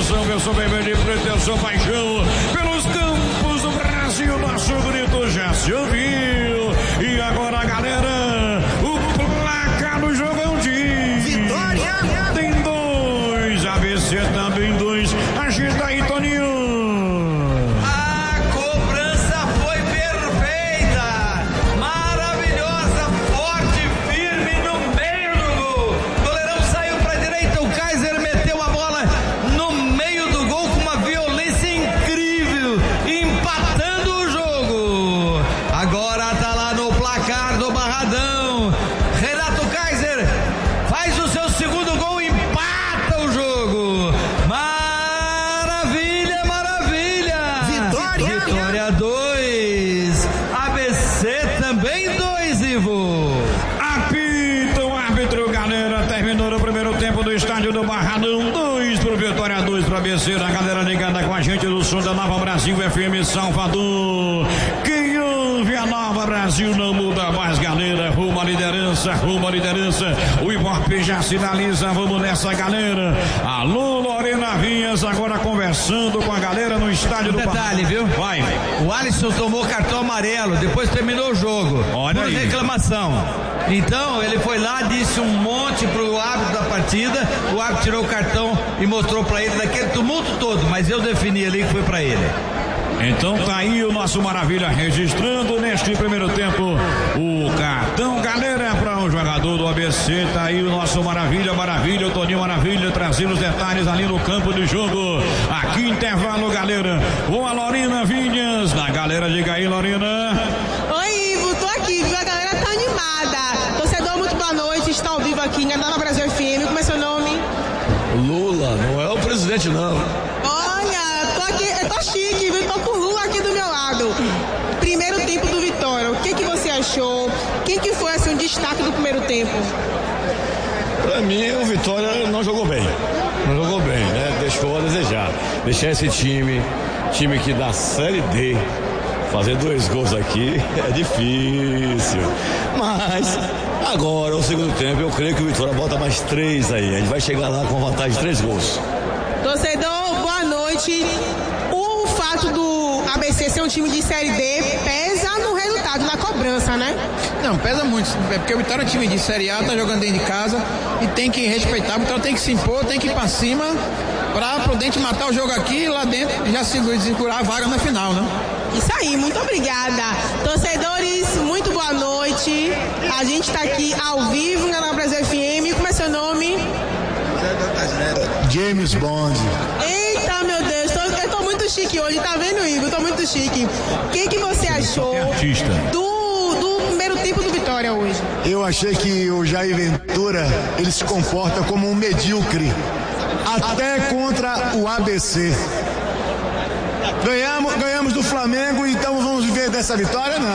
atenção, pessoal, bem de pretensão, paixão pelos campos do Brasil, nosso grito já se ouviu. E agora, galera, o placar do jogão de Vitória tem 2, ABC também 2, agita aí, Toninho. Vitória 2, ABC também 2, Ivo. Apita o árbitro, galera. Terminou o primeiro tempo do estádio do Barradão. 2 pro Vitória, 2 pro ABC. A galera ligada com a gente do som da Nova Brasil FM Salvador. Quem ouve a Nova Brasil não muda mais, galera. Rumo à liderança, rumo à liderança. O Ibope já sinaliza, vamos nessa, galera. Alô, Lorena Vinhas, agora conversando com a galera no estádio do Detalhe, viu? Vai. O Alisson tomou cartão amarelo, depois terminou o jogo. Olha por aí. Reclamação. Então, ele foi lá, disse um monte pro árbitro da partida, o árbitro tirou o cartão e mostrou pra ele daquele tumulto todo, mas eu defini ali que foi pra ele. Então tá aí o nosso Maravilha registrando neste primeiro tempo o cartão, galera, para o jogador do ABC. Tá aí o nosso Maravilha, o Toninho Maravilha trazendo os detalhes ali no campo de jogo. Aqui intervalo, galera, com a Lorena Vinhas. Na galera, diga aí, Lorena. Oi, Ivo, tô aqui, viu? A galera tá animada. Torcedor, muito boa noite, está ao vivo aqui na Nova Brasil FM. Como é seu nome? Lula, não é o presidente, não. Olha, tô aqui, eu tô chique, viu? Tô com o Lula aqui do meu lado. Primeiro tempo do Vitória, o que você achou? Quem que foi, assim, o destaque do primeiro tempo? Pra mim, o Vitória não jogou bem. Não jogou bem, né? Deixou a desejar. Deixar esse time que da Série D, fazer 2 gols aqui é difícil. Mas agora, o segundo tempo, eu creio que o Vitória bota mais 3 aí. A gente vai chegar lá com vantagem de 3 gols. Torcedor, boa noite. O fato do ABC ser um time de Série D pesa no resultado, na cobrança, né? Não, pesa muito, é porque o Vitória é um time de Série A, tá jogando dentro de casa e tem que respeitar, o Vitória tem que se impor, tem que ir pra cima pra Prudente matar o jogo aqui e lá dentro já segurar a vaga na final, né? Isso aí, muito obrigada. Torcedores, muito boa noite. A gente tá aqui ao vivo na Nova Brasil FM. Como é seu nome? James Bond. Eita, meu Deus, eu tô muito chique hoje, tá vendo, Igor? Tô muito chique. O que você achou do primeiro tempo do Vitória hoje? Eu achei que o Jair Ventura, ele se comporta como um medíocre, até contra o ABC. Ganhamos do Flamengo, então vamos viver dessa vitória? Não.